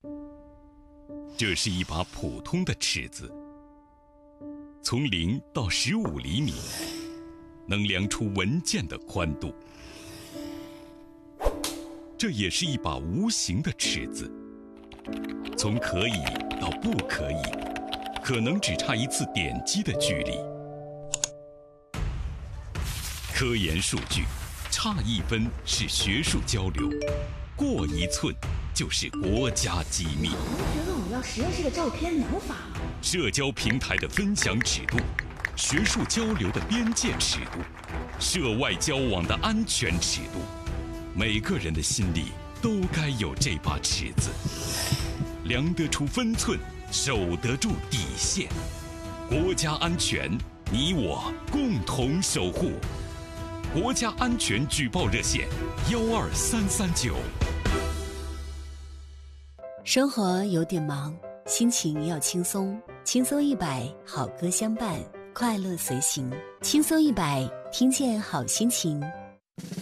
这是一把普通的尺子，从0到15厘米，能量出文件的宽度。这也是一把无形的尺子，从可以到不可以，可能只差一次点击的距离。科研数据，差1分是学术交流，过1寸就是国家机密。 觉得我要实验室的照片能发吗？ 社交平台的分享尺度，学术交流的边界尺度，涉外交往的安全尺度，每个人的心里都该有这把尺子，量得出分寸，守得住底线。国家安全，你我共同守护。国家安全举报热线12339。 生活有点忙，心情要轻松，轻松100，好歌相伴，快乐随行。轻松100，听见好心情。